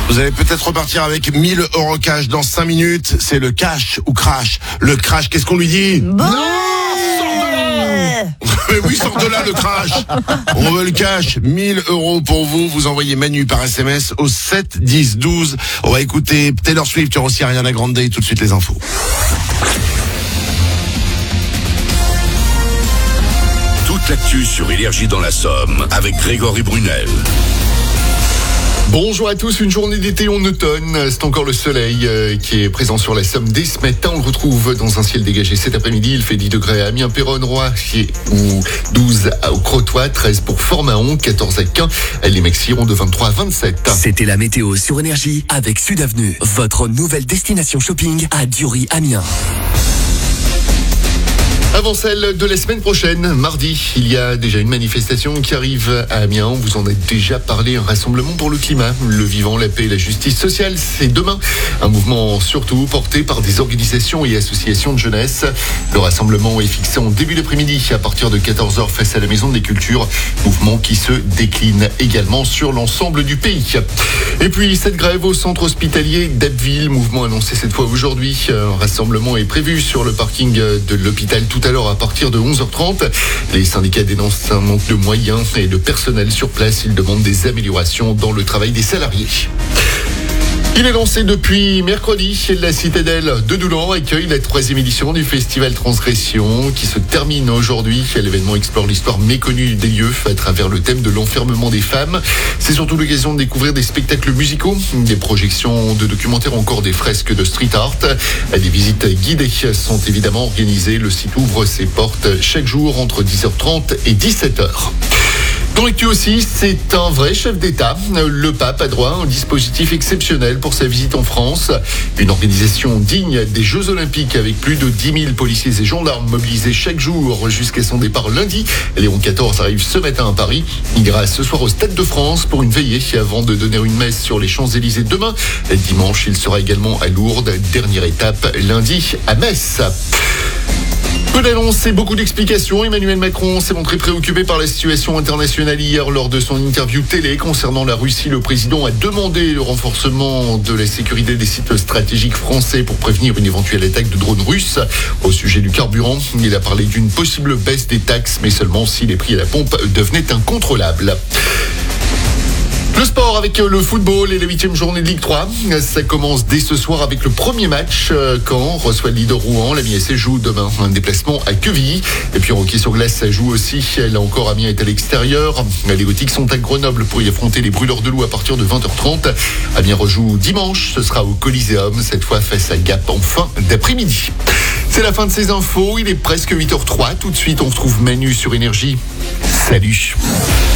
Vous allez peut-être repartir avec 1000 € cash dans 5 minutes. C'est le cash ou crash. Le crash, qu'est-ce qu'on lui dit? Bon. Mais oui, sort de là le crash. On veut le cash. 1000 € pour vous. Vous envoyez Manu par SMS au 7 10 12. On va écouter Taylor Swift, il y aura aussi Ariana Grande et tout de suite les infos. Toute l'actu sur Énergie dans la Somme avec Grégory Brunel. Bonjour à tous, une journée d'été en automne, c'est encore le soleil qui est présent sur la Somme dès ce matin. On le retrouve dans un ciel dégagé cet après-midi, il fait 10 degrés à Amiens, Péronne, Roachier ou 12 au Crotoy, 13 pour Fort-Mahon, 14 à Caen, les maxi iront de 23 à 27. C'était la météo sur Énergie avec Sud Avenue, votre nouvelle destination shopping à Dioury-Amiens. Avant celle de la semaine prochaine, mardi, il y a déjà une manifestation qui arrive à Amiens. On vous en a déjà parlé, un rassemblement pour le climat, le vivant, la paix et la justice sociale. C'est demain, un mouvement surtout porté par des organisations et associations de jeunesse. Le rassemblement est fixé en début d'après-midi à partir de 14h face à la Maison des Cultures. Mouvement qui se décline également sur l'ensemble du pays. Et puis cette grève au centre hospitalier d'Abbeville, mouvement annoncé cette fois aujourd'hui. Un rassemblement est prévu sur le parking de l'hôpital tout à l'heure à partir de 11h30. Les syndicats dénoncent un manque de moyens et de personnel sur place. Ils demandent des améliorations dans le travail des salariés. Il est lancé depuis mercredi. La citadelle de Doulan accueille la 3e édition du festival Transgression qui se termine aujourd'hui. L'événement explore l'histoire méconnue des lieux à travers le thème de l'enfermement des femmes. C'est surtout l'occasion de découvrir des spectacles musicaux, des projections de documentaires, encore des fresques de street art. Des visites guidées sont évidemment organisées. Le site ouvre ses portes chaque jour entre 10h30 et 17h. Dans l'actu aussi, c'est un vrai chef d'État. Le pape a droit à un dispositif exceptionnel pour sa visite en France. Une organisation digne des Jeux Olympiques avec plus de 10 000 policiers et gendarmes mobilisés chaque jour jusqu'à son départ lundi. Léon XIV arrive ce matin à Paris. Il ira ce soir au Stade de France pour une veillée avant de donner une messe sur les Champs-Élysées demain. Dimanche, il sera également à Lourdes. Dernière étape lundi à Metz. Peu d'annonces et beaucoup d'explications. Emmanuel Macron s'est montré préoccupé par la situation internationale hier lors de son interview télé concernant la Russie. Le président a demandé le renforcement de la sécurité des sites stratégiques français pour prévenir une éventuelle attaque de drones russes. Au sujet du carburant, il a parlé d'une possible baisse des taxes, mais seulement si les prix à la pompe devenaient incontrôlables. Le sport avec le football et la 8e journée de Ligue 3. Ça commence dès ce soir avec le premier match. Caen reçoit le leader Rouen. La MSC joue demain un déplacement à Quevilly. Et puis en hockey sur glace, ça joue aussi. Là encore, Amiens est à l'extérieur. Les Gothiques sont à Grenoble pour y affronter les Brûleurs de Loup à partir de 20h30. Amiens rejoue dimanche. Ce sera au Coliseum, cette fois face à Gap en fin d'après-midi. C'est la fin de ces infos. Il est presque 8h03. Tout de suite, on retrouve Manu sur Énergie. Salut.